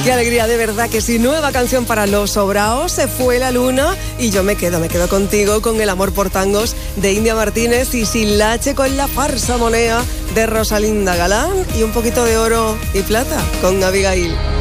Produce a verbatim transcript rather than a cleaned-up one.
Qué alegría, de verdad que sí. Nueva canción para Los Sobraos, Se fue la luna, y yo me quedo, me quedo contigo con El amor por tangos de India Martínez y Sin Lache con La farsa monea de Rosalinda Galán y Un poquito de oro y plata con Abigail.